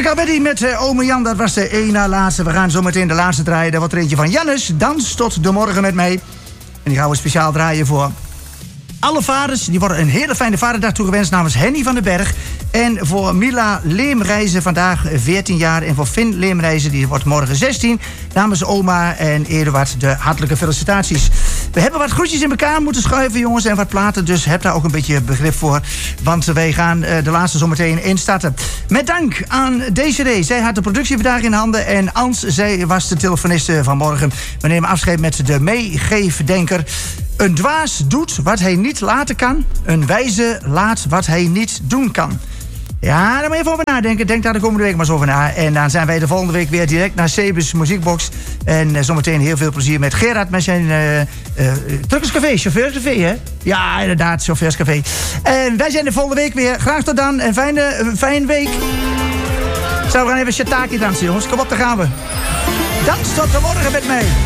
Calvetti met Ome Jan, dat was de één na laatste. We gaan zo meteen de laatste draaien. Dat wordt er eentje van Jannes. Dans tot de morgen met mij. En die gaan we speciaal draaien voor alle vaders. Die worden een hele fijne vaderdag toegewenst namens Henny van den Berg. En voor Mila Leemreizen vandaag 14 jaar. En voor Finn Leemreizen, die wordt morgen 16. Namens oma en Eduard de hartelijke felicitaties. We hebben wat groetjes in elkaar moeten schuiven, jongens. En wat platen, dus heb daar ook een beetje begrip voor. Want wij gaan de laatste zometeen instarten. Met dank aan DCD. Zij had de productie vandaag in handen. En Ans, zij was de telefoniste van morgen. We nemen afscheid met de meegeefdenker. Een dwaas doet wat hij niet laten kan. Een wijze laat wat hij niet doen kan. Ja, daar moet je even over nadenken. Denk daar de komende week maar eens over na. En dan zijn wij de volgende week weer direct naar Sebus Muziekbox. En zometeen heel veel plezier met Gerard met zijn truckerscafé, chauffeurscafé, hè? Ja, inderdaad, chauffeurscafé. En wij zijn de volgende week weer. Graag tot dan. Een fijne week. Zo, we gaan even Shataki dansen, jongens. Kom op, daar gaan we. Dans tot de morgen met mij.